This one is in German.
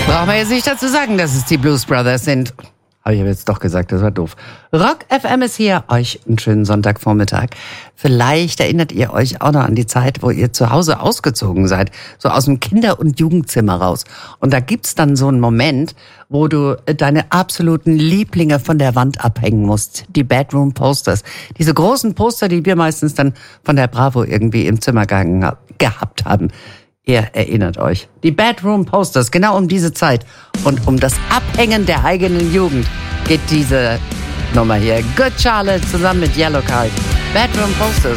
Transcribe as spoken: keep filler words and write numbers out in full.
Brauchen wir jetzt nicht dazu sagen, dass es die Blues Brothers sind. Habe ich aber jetzt doch gesagt, das war doof. Rock F M ist hier. Euch einen schönen Sonntagvormittag. Vielleicht erinnert ihr euch auch noch an die Zeit, wo ihr zu Hause ausgezogen seid. So aus dem Kinder- und Jugendzimmer raus. Und da gibt's dann so einen Moment, wo du deine absoluten Lieblinge von der Wand abhängen musst. Die Bedroom Posters. Diese großen Poster, die wir meistens dann von der Bravo irgendwie im Zimmer gehabt haben. Ihr erinnert euch. Die Bedroom Posters, genau um diese Zeit. Und um das Abhängen der eigenen Jugend geht diese Nummer hier. Good Charlotte zusammen mit Yellowcard. Bedroom Posters.